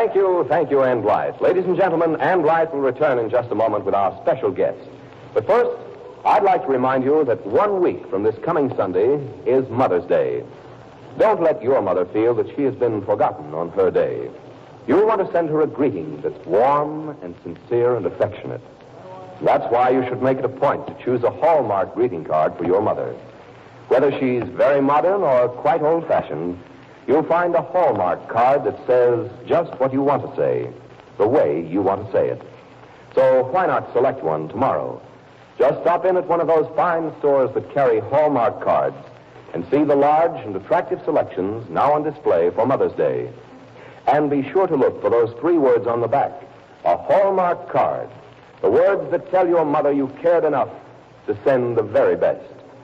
Thank you, Ann Blythe. Ladies and gentlemen, Ann Blythe will return in just a moment with our special guest. But first, I'd like to remind you that 1 week from this coming Sunday is Mother's Day. Don't let your mother feel that she has been forgotten on her day. You'll want to send her a greeting that's warm and sincere and affectionate. That's why you should make it a point to choose a Hallmark greeting card for your mother. Whether she's very modern or quite old-fashioned, you'll find a Hallmark card that says just what you want to say, the way you want to say it. So why not select one tomorrow? Just stop in at one of those fine stores that carry Hallmark cards and see the large and attractive selections now on display for Mother's Day. And be sure to look for those 3 words on the back, a Hallmark card, the words that tell your mother you cared enough to send the very best.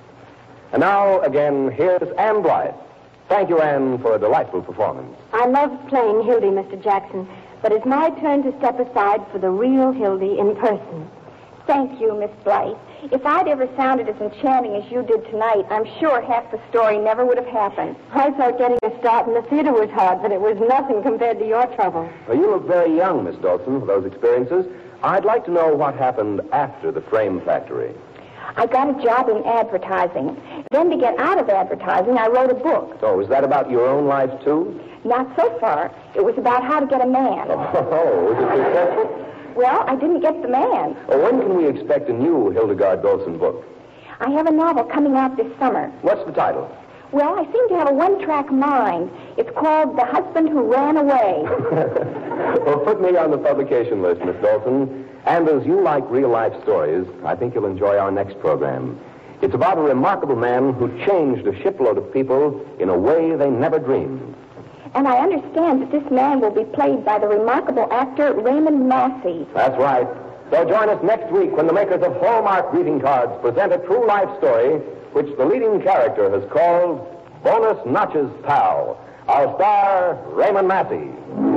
And now, again, here's Ann Blythe. Thank you, Ann, for a delightful performance. I loved playing Hildy, Mr. Jackson, but it's my turn to step aside for the real Hildy in person. Thank you, Miss Blythe. If I'd ever sounded as enchanting as you did tonight, I'm sure half the story never would have happened. I thought getting a start in the theater was hard, but it was nothing compared to your trouble. Well, you look very young, Miss Dawson, for those experiences. I'd like to know what happened after the Frame Factory. I got a job in advertising. Then to get out of advertising, I wrote a book. So, is that about your own life, too? Not so far. It was about how to get a man. Oh, was it successful? Well, I didn't get the man. Well, when can we expect a new Hildegard Dawson book? I have a novel coming out this summer. What's the title? Well, I seem to have a one-track mind. It's called The Husband Who Ran Away. Well, put me on the publication list, Miss Dawson. And as you like real-life stories, I think you'll enjoy our next program. It's about a remarkable man who changed a shipload of people in a way they never dreamed. And I understand that this man will be played by the remarkable actor Raymond Massey. That's right. So join us next week when the makers of Hallmark greeting cards present a true life story which the leading character has called Bonus Notch's Pal. Our star, Raymond Massey.